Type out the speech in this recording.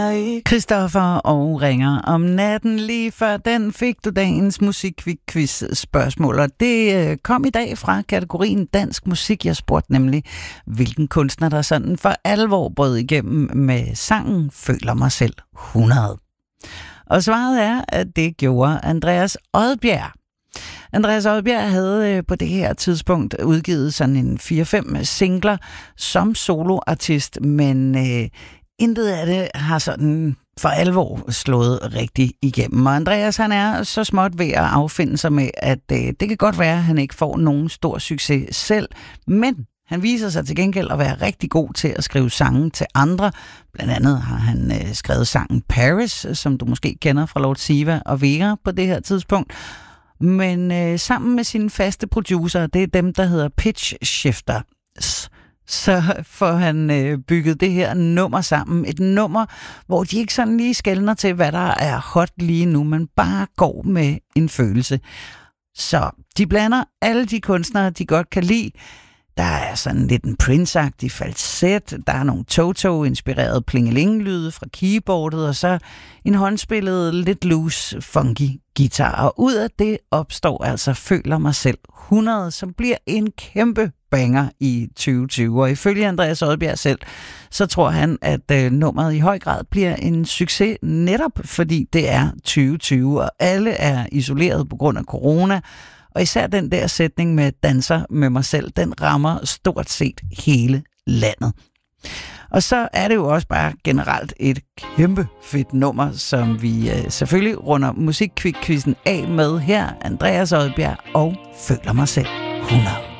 Christoffer og ringer om natten. Lige før den fik du dagens musikquiz spørgsmål, og det kom i dag fra kategorien dansk musik. Jeg spurgte nemlig, hvilken kunstner der sådan for alvor brød igennem med sangen Føler mig selv 100. Og svaret er, at det gjorde Andreas Odbjerg. Andreas Odbjerg havde på det her tidspunkt udgivet sådan en 4-5 singler som soloartist, men intet af det har sådan for alvor slået rigtig igennem. Og Andreas, han er så småt ved at affinde sig med, at det kan godt være, at han ikke får nogen stor succes selv, men han viser sig til gengæld at være rigtig god til at skrive sange til andre. Blandt andet har han skrevet sangen Paris, som du måske kender fra Lord Siva og Vera på det her tidspunkt. Men sammen med sine faste producer, det er dem, der hedder Pitch Shifters, så får han bygget det her nummer sammen. Et nummer, hvor de ikke sådan lige skelner til, hvad der er hot lige nu, men bare går med en følelse. Så de blander alle de kunstnere, de godt kan lide. Der er sådan lidt en Prince-agtig falset, der er nogle Toto-inspirerede plingeling-lyde fra keyboardet, og så en håndspillet, lidt loose, funky guitar. Og ud af det opstår altså Føler mig selv 100, som bliver en kæmpe banger i 2020. Og ifølge Andreas Odbjerg selv, så tror han, at nummeret i høj grad bliver en succes, netop fordi det er 2020, og alle er isoleret på grund af corona. Og især den der sætning med danser med mig selv, den rammer stort set hele landet. Og så er det jo også bare generelt et kæmpe fedt nummer, som vi selvfølgelig runder musikquizzen af med her. Andreas Odbjerg og Føler mig selv 100.